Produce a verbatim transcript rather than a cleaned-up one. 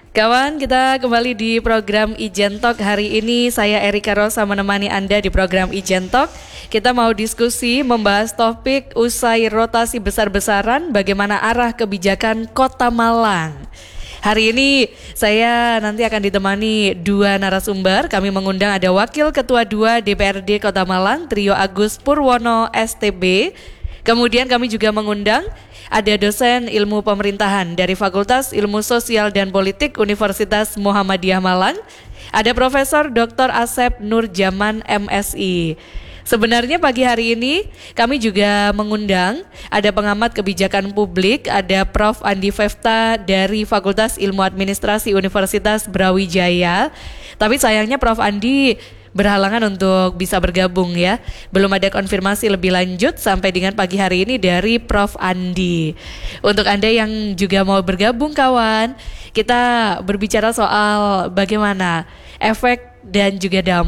Kawan, kita kembali di program Ijen Talk. Hari ini saya Erika Rosa menemani Anda di program Ijen Talk. Kita mau diskusi membahas topik usai rotasi besar-besaran bagaimana arah kebijakan Kota Malang. Hari ini saya nanti akan ditemani dua narasumber. Kami mengundang ada Wakil Ketua dua D P R D Kota Malang, Trio Agus Purwono S T B. Kemudian kami juga mengundang ada dosen ilmu pemerintahan dari Fakultas Ilmu Sosial dan Politik Universitas Muhammadiyah Malang. Ada Profesor Doktor Asep Nurjaman M Si. Sebenarnya pagi hari ini kami juga mengundang ada pengamat kebijakan publik, ada Profesor Andi Fefta dari Fakultas Ilmu Administrasi Universitas Brawijaya. Tapi sayangnya Profesor Andi berhalangan untuk bisa bergabung ya. Belum ada konfirmasi lebih lanjut sampai dengan pagi hari ini dari Profesor Andi. Untuk Anda yang juga mau bergabung kawan, kita berbicara soal bagaimana efek dan juga dampak